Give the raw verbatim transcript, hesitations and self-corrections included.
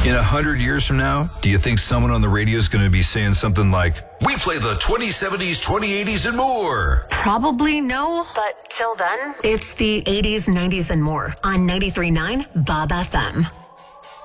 In a hundred years from now, do you think someone on the radio is going to be saying something like, "We play the twenty seventies, twenty eighties, and more"? Probably no. But till then, it's the eighties, nineties, and more on ninety-three point nine Bob F M.